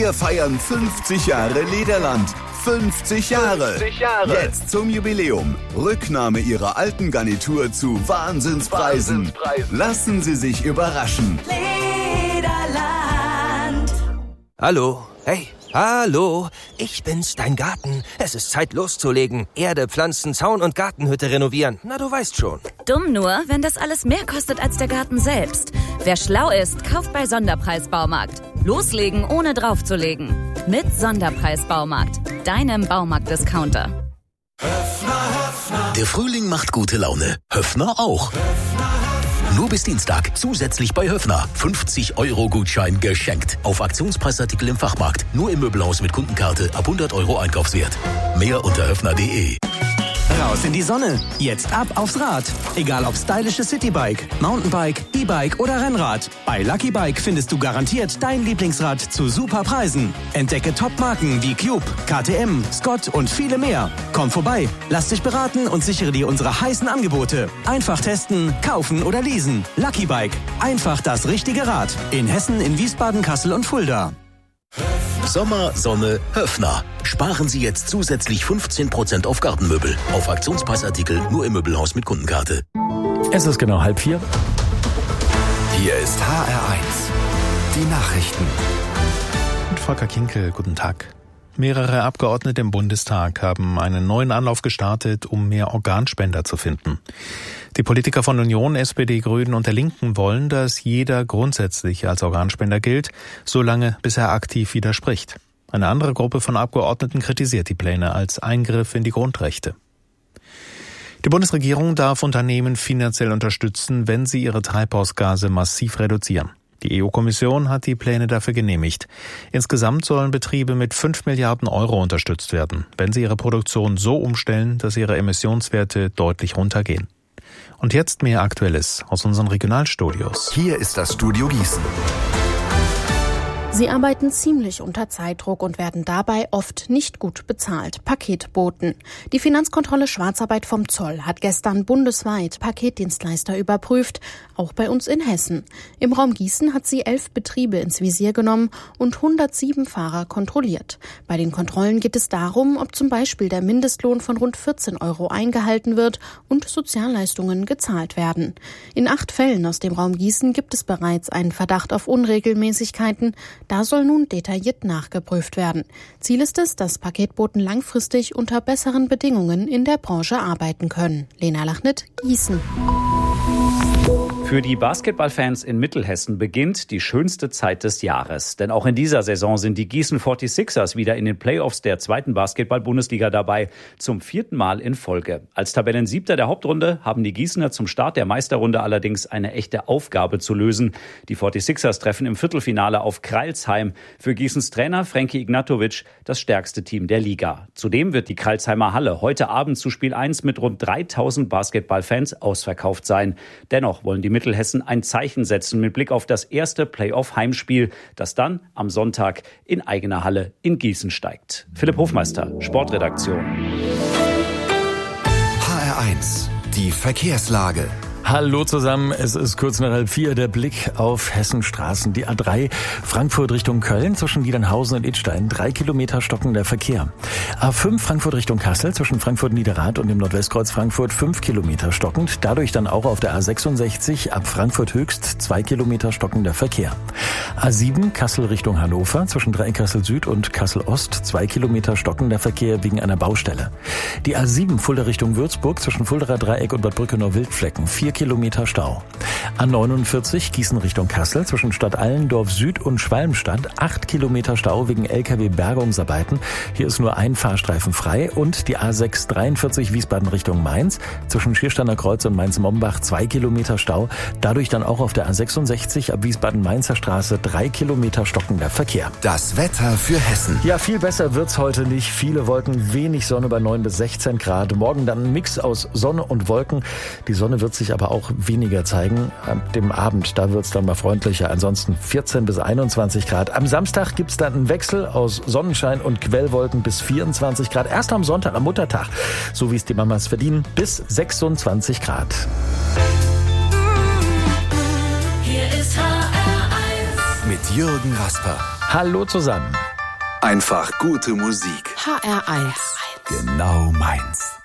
Wir feiern 50 Jahre Lederland. 50 Jahre. Jetzt zum Jubiläum. Rücknahme Ihrer alten Garnitur zu Wahnsinnspreisen. Lassen Sie sich überraschen. Lederland. Hallo. Hey. Hallo. Ich bin's, dein Garten. Es ist Zeit loszulegen. Erde, Pflanzen, Zaun und Gartenhütte renovieren. Na, du weißt schon. Dumm nur, wenn das alles mehr kostet als der Garten selbst. Wer schlau ist, kauft bei Sonderpreis-Baumarkt. Loslegen, ohne draufzulegen. Mit Sonderpreis-Baumarkt. Deinem Baumarkt-Discounter. Der Frühling macht gute Laune. Höffner auch. Nur bis Dienstag zusätzlich bei Höffner 50-Euro-Gutschein geschenkt. Auf Aktionspreisartikel im Fachmarkt. Nur im Möbelhaus mit Kundenkarte ab 100 Euro Einkaufswert. Mehr unter höffner.de. Raus in die Sonne. Jetzt ab aufs Rad. Egal ob stylisches Citybike, Mountainbike, E-Bike oder Rennrad. Bei Lucky Bike findest du garantiert dein Lieblingsrad zu super Preisen. Entdecke Top-Marken wie Cube, KTM, Scott und viele mehr. Komm vorbei, lass dich beraten und sichere dir unsere heißen Angebote. Einfach testen, kaufen oder leasen. Lucky Bike. Einfach das richtige Rad. In Hessen, in Wiesbaden, Kassel und Fulda. Sommer, Sonne, Höffner. Sparen Sie jetzt zusätzlich 15% auf Gartenmöbel. Auf Aktionspreisartikel nur im Möbelhaus mit Kundenkarte. Es ist genau 3:30. Hier ist HR1. Die Nachrichten. Und Volker Kinkel, guten Tag. Mehrere Abgeordnete im Bundestag haben einen neuen Anlauf gestartet, um mehr Organspender zu finden. Die Politiker von Union, SPD, Grünen und der Linken wollen, dass jeder grundsätzlich als Organspender gilt, solange bis er aktiv widerspricht. Eine andere Gruppe von Abgeordneten kritisiert die Pläne als Eingriff in die Grundrechte. Die Bundesregierung darf Unternehmen finanziell unterstützen, wenn sie ihre Treibhausgase massiv reduzieren. Die EU-Kommission hat die Pläne dafür genehmigt. Insgesamt sollen Betriebe mit 5 Milliarden Euro unterstützt werden, wenn sie ihre Produktion so umstellen, dass ihre Emissionswerte deutlich runtergehen. Und jetzt mehr Aktuelles aus unseren Regionalstudios. Hier ist das Studio Gießen. Sie arbeiten ziemlich unter Zeitdruck und werden dabei oft nicht gut bezahlt. Paketboten. Die Finanzkontrolle Schwarzarbeit vom Zoll hat gestern bundesweit Paketdienstleister überprüft, auch bei uns in Hessen. Im Raum Gießen hat sie 11 Betriebe ins Visier genommen und 107 Fahrer kontrolliert. Bei den Kontrollen geht es darum, ob zum Beispiel der Mindestlohn von rund 14 Euro eingehalten wird und Sozialleistungen gezahlt werden. In 8 Fällen aus dem Raum Gießen gibt es bereits einen Verdacht auf Unregelmäßigkeiten. Da soll nun detailliert nachgeprüft werden. Ziel ist es, dass Paketboten langfristig unter besseren Bedingungen in der Branche arbeiten können. Lena Lachnit, Gießen. Für die Basketballfans in Mittelhessen beginnt die schönste Zeit des Jahres. Denn auch in dieser Saison sind die Gießen 46ers wieder in den Playoffs der 2. Basketball-Bundesliga dabei, zum 4. Mal in Folge. Als Tabellensiebter der Hauptrunde haben die Gießener zum Start der Meisterrunde allerdings eine echte Aufgabe zu lösen. Die 46ers treffen im Viertelfinale auf Crailsheim. Für Gießens Trainer Frankie Ignatovic das stärkste Team der Liga. Zudem wird die Crailsheimer Halle heute Abend zu Spiel 1 mit rund 3000 Basketballfans ausverkauft sein. Dennoch wollen die Mittelhessen ein Zeichen setzen mit Blick auf das erste Playoff-Heimspiel, das dann am Sonntag in eigener Halle in Gießen steigt. Philipp Hofmeister, Sportredaktion. HR1, die Verkehrslage. Hallo zusammen, es ist kurz nach 3:30, der Blick auf Hessenstraßen. Die A3 Frankfurt Richtung Köln zwischen Niedernhausen und Idstein, 3 Kilometer stockender Verkehr. A5 Frankfurt Richtung Kassel zwischen Frankfurt-Niederrad und dem Nordwestkreuz Frankfurt 5 Kilometer stockend. Dadurch dann auch auf der A66 ab Frankfurt Höchst 2 Kilometer stockender Verkehr. A7 Kassel Richtung Hannover zwischen Dreieck-Kassel Süd und Kassel Ost 2 Kilometer stockender Verkehr wegen einer Baustelle. Die A7 Fulda Richtung Würzburg zwischen Fuldaer Dreieck und Bad Brückenau-Wildflecken 4 Kilometer Stau. A49 Gießen Richtung Kassel zwischen Stadt Allendorf Süd und Schwalmstadt 8 Kilometer Stau wegen LKW-Bergungsarbeiten. Hier ist nur ein Fahrstreifen frei. Und die A643 Wiesbaden Richtung Mainz zwischen Schiersteiner Kreuz und Mainz-Mombach 2 Kilometer Stau. Dadurch dann auch auf der A66 ab Wiesbaden-Mainzer Straße 3 Kilometer stockender Verkehr. Das Wetter für Hessen. Ja, viel besser wird's heute nicht. Viele Wolken, wenig Sonne bei 9 bis 16 Grad. Morgen dann ein Mix aus Sonne und Wolken. Die Sonne wird sich aber auch weniger zeigen. Ab dem Abend, da wird's dann mal freundlicher. Ansonsten 14 bis 21 Grad. Am Samstag gibt's dann einen Wechsel aus Sonnenschein und Quellwolken bis 24 Grad. Erst am Sonntag, am Muttertag, so wie es die Mamas verdienen, bis 26 Grad. Hier ist HR1 mit Jürgen Rasper. Hallo zusammen. Einfach gute Musik. HR1. Genau meins.